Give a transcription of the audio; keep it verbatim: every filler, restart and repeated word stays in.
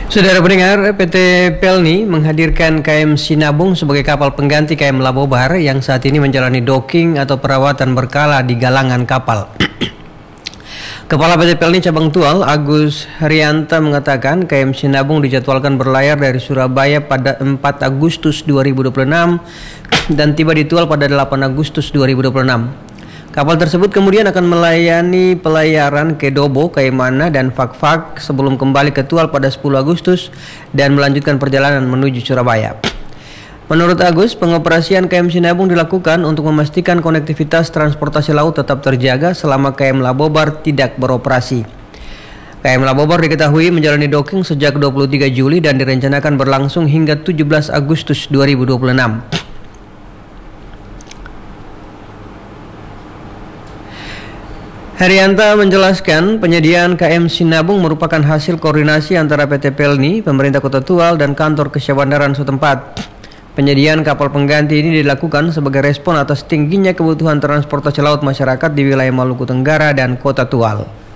Saudara pendengar, P T Pelni menghadirkan K M Sinabung sebagai kapal pengganti K M Labobar yang saat ini menjalani docking atau perawatan berkala di galangan kapal. Kepala P T Pelni Cabang Tual, Agus Haryanta mengatakan K M Sinabung dijadwalkan berlayar dari Surabaya pada empat Agustus dua ribu dua puluh enam dan tiba di Tual pada delapan Agustus dua ribu dua puluh enam. Kapal tersebut kemudian akan melayani pelayaran ke Dobo, Kaimana, dan Fak-Fak sebelum kembali ke Tual pada sepuluh Agustus dan melanjutkan perjalanan menuju Surabaya. Menurut Agus, pengoperasian K M Sinabung dilakukan untuk memastikan konektivitas transportasi laut tetap terjaga selama K M Labobar tidak beroperasi. K M Labobar diketahui menjalani docking sejak dua puluh tiga Juli dan direncanakan berlangsung hingga tujuh belas Agustus dua ribu dua puluh enam. Haryanta menjelaskan penyediaan K M Sinabung merupakan hasil koordinasi antara P T Pelni, pemerintah Kota Tual, dan kantor Kesyabandaran setempat. Penyediaan kapal pengganti ini dilakukan sebagai respon atas tingginya kebutuhan transportasi laut masyarakat di wilayah Maluku Tenggara dan Kota Tual.